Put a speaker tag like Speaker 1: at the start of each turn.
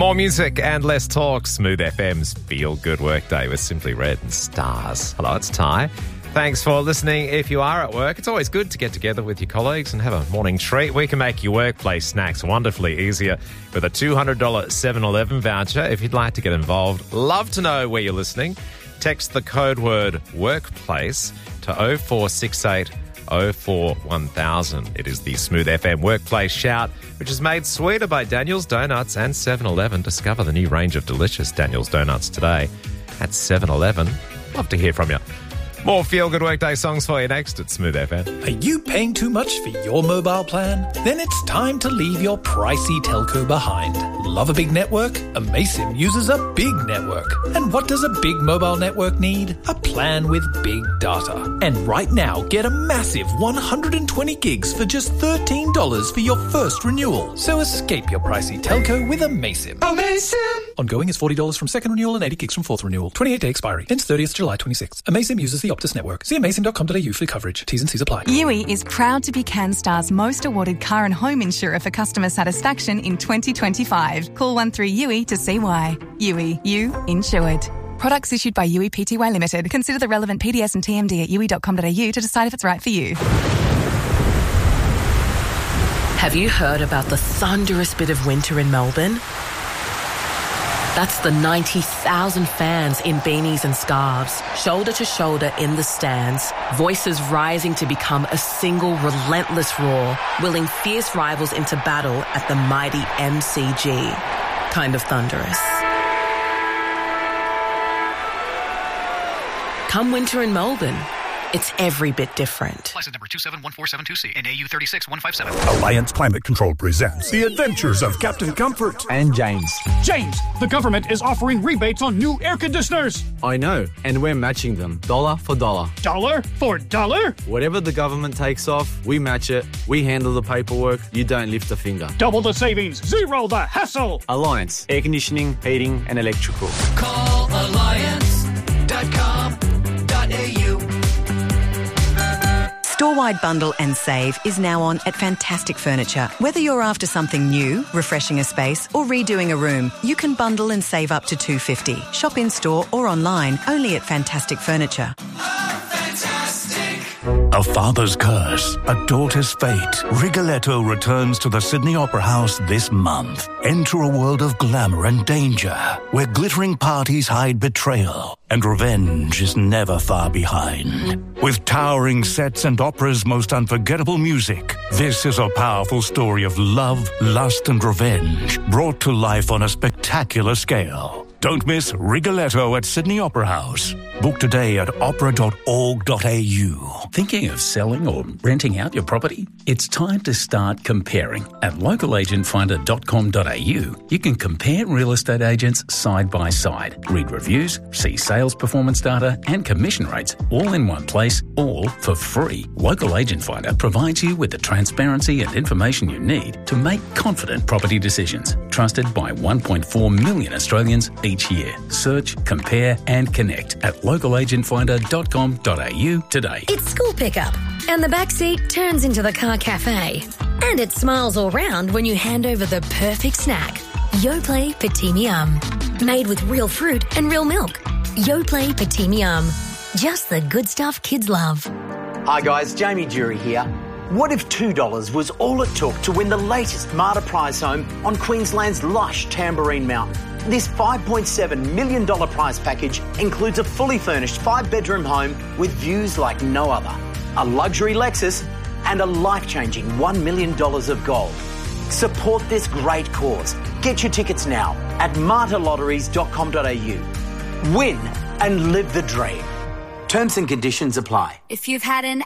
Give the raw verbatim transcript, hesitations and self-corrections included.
Speaker 1: More music and less talk. Smooth F M's Feel Good Workday with Simply Red and Stars. Hello, it's Ty. Thanks for listening. If you are at work, it's always good to get together with your colleagues and have a morning treat. We can make your workplace snacks wonderfully easier with a two hundred dollars seven eleven voucher. If you'd like to get involved, love to know where you're listening. Text the code word workplace to oh four six eight oh four one thousand. It is the Smooth F M Workplace Shout, which is made sweeter by Daniel's Donuts and seven eleven. Discover the new range of delicious Daniel's Donuts today at seven eleven. Love to hear from you. More Feel Good Workday songs for you next at Smooth F M.
Speaker 2: Are you paying too much for your mobile plan? Then it's time to leave your pricey telco behind. Love a big network? Amaysim uses a big network. And what does a big mobile network need? A plan with big data. And right now, get a massive one hundred twenty gigs for just thirteen dollars for your first renewal. So escape your pricey telco with Amaysim. Amaysim! Ongoing is forty dollars from second renewal and eighty gigs from fourth renewal. twenty-eight day expiry. Ends thirtieth July twenty-sixth. Amaysim uses the Optus network. See amaysim dot com dot a u for coverage. T's and C's apply.
Speaker 3: U I is proud to be CanStar's most awarded car and home insurer for customer satisfaction in twenty twenty-five. Call one three U I to see why. U I, you insured. Products issued by U I Pty Limited. Consider the relevant P D S and T M D at u i dot com dot a u to decide if it's right for you.
Speaker 4: Have you heard about the thunderous bit of winter in Melbourne? That's the ninety thousand fans in beanies and scarves, shoulder to shoulder in the stands, voices rising to become a single relentless roar, willing fierce rivals into battle at the mighty M C G. Kind of thunderous. Come winter in Melbourne, it's every bit different.
Speaker 5: License number two seven one four seven two C and A U three six one five seven.
Speaker 6: Alliance Climate Control presents The Adventures of Captain Comfort
Speaker 7: and James.
Speaker 8: James, the government is offering rebates on new air conditioners.
Speaker 7: I know, and we're matching them, dollar for dollar.
Speaker 8: Dollar for dollar?
Speaker 7: Whatever the government takes off, we match it. We handle the paperwork. You don't lift a finger.
Speaker 8: Double the savings, zero the hassle.
Speaker 7: Alliance, air conditioning, heating, and electrical.
Speaker 9: Call alliance dot com dot a u.
Speaker 10: Store-wide bundle and save is now on at Fantastic Furniture. Whether you're after something new, refreshing a space, or redoing a room, you can bundle and save up to two dollars fifty. Shop in-store or online, only at Fantastic Furniture.
Speaker 6: A father's curse, a daughter's fate. Rigoletto returns to the Sydney Opera House this month. Enter a world of glamour and danger, where glittering parties hide betrayal, and revenge is never far behind. With towering sets and opera's most unforgettable music, this is a powerful story of love, lust, and revenge, brought to life on a spectacular scale. Don't miss Rigoletto at Sydney Opera House. Book today at opera dot org dot a u.
Speaker 2: Thinking of selling or renting out your property? It's time to start comparing. At local agent finder dot com dot a u, you can compare real estate agents side by side, read reviews, see sales performance data and commission rates all in one place, all for free. Local Agent Finder provides you with the transparency and information you need to make confident property decisions. Trusted by one point four million Australians each year. Search, compare and connect at local agent finder dot com dot a u today.
Speaker 11: It's school pickup and the backseat turns into the car cafe. And it smiles all round when you hand over the perfect snack. Yoplait Petit Miam. Made with real fruit and real milk. Yoplait Petit Miam. Just the good stuff kids love.
Speaker 12: Hi guys, Jamie Jury here. What if two dollars was all it took to win the latest Marta prize home on Queensland's lush Tamborine Mountain? This five point seven million dollars prize package includes a fully furnished five-bedroom home with views like no other, a luxury Lexus, and a life-changing one million dollars of gold. Support this great cause. Get your tickets now at marta lotteries dot com dot a u. Win and live the dream. Terms and conditions apply.
Speaker 13: If you've had an